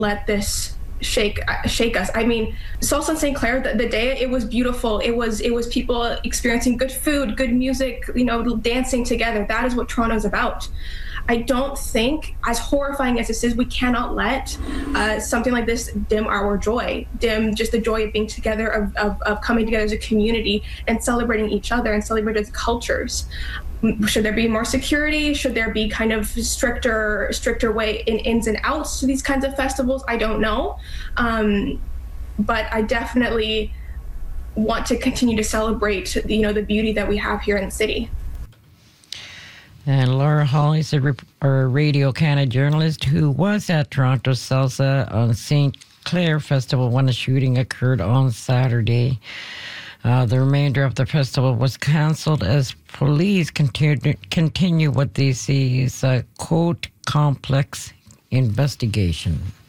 let this shake us. I mean, Salsa in St. Clair, the day, it was beautiful. It was people experiencing good food, good music, dancing together. That is what Toronto's about. I don't think, as horrifying as this is, we cannot let something like this dim our joy, dim just the joy of being together, of coming together as a community and celebrating each other and celebrating cultures. Should there be more security? Should there be kind of stricter way in ins and outs to these kinds of festivals? I don't know. But I definitely want to continue to celebrate, the beauty that we have here in the city. And Laura Hall is a Radio Canada journalist who was at Toronto Salsa on St. Clair Festival when the shooting occurred on Saturday. The remainder of the festival was cancelled as police continue what they see is a quote complex investigation.